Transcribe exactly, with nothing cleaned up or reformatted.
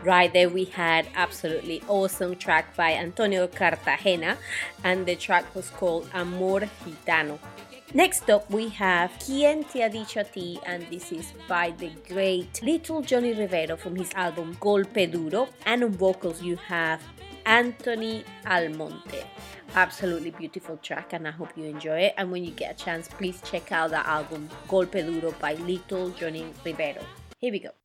Right there we had absolutely awesome track by Antonio Cartagena, and the track was called Amor Gitano. Next up we have Quien Te Ha Dicho A Ti, and this is by the great Little Johnny Rivero from his album Golpe Duro, and on vocals you have Anthony Almonte. Absolutely beautiful track, and I hope you enjoy it, and when you get a chance please check out the album Golpe Duro by Little Johnny Rivero. Here we go.